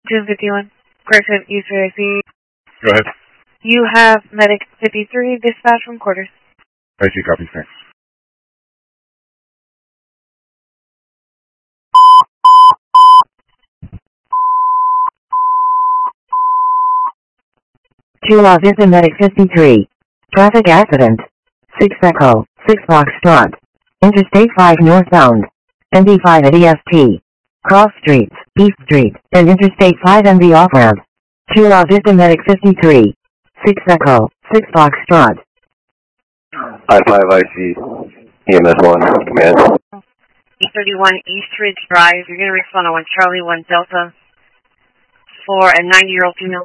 251. Correction, user IC. Go ahead. You have Medic 53, dispatch from quarters. I see, copy, thanks. Chula Vista Medic 53. Traffic accident. 6 Echo, 6 Foxtrot. Interstate 5 northbound. ND5 at EST. Cross streets, East Street, and Interstate 5 NV off-ramp. Chula Vista Medic 53. 6 Echo, 6 Foxtrot. I-5IC, EMS-1, command. E31 East Ridge Drive. You're going to respond on 1 Charlie 1 Delta for a 90-year-old female.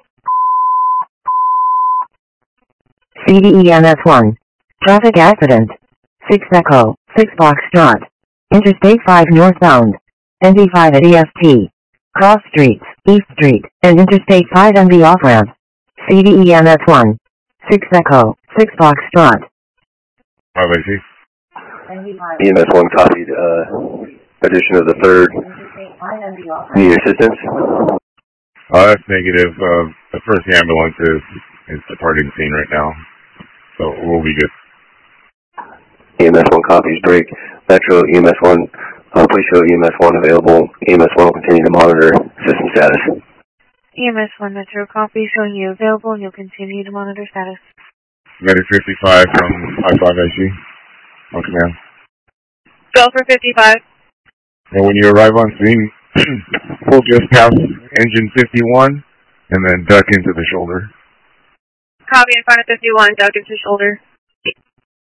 CDEMS-1. Traffic accident. 6 Echo, 6 Foxtrot. Interstate 5 northbound. ND5 at EST. Cross streets, East Street, and Interstate 5 NV off-ramp. CDEMS-1. 6 Echo, 6 Foxtrot. 5IC. EMS-1 copied, addition of the 3rd. Need assistance? That's negative. The first ambulance is departing scene right now, so we'll be good. EMS-1 copies break. Metro EMS-1, please show EMS-1 available. EMS-1 will continue to monitor system status. EMS-1 Metro copy showing you available and you'll continue to monitor status. Medic 55 from I-5IC. On command. Go for 55. And when you arrive on scene, pull just past engine 51 and then duck into the shoulder. Copy in front of 51, duck into shoulder.